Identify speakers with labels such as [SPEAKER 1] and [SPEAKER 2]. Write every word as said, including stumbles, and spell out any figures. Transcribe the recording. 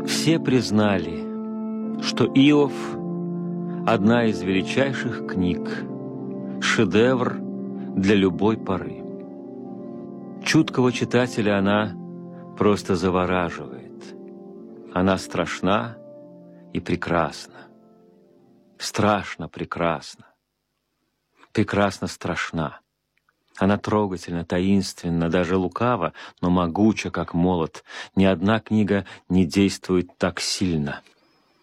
[SPEAKER 1] Все признали, что Иов — одна из величайших книг, шедевр для любой поры. Чуткого читателя она просто завораживает. Она страшна и прекрасна. Страшно прекрасна. Прекрасно страшна. Она трогательна, таинственна, даже лукава, но могуча, как молот. Ни одна книга не действует так сильно.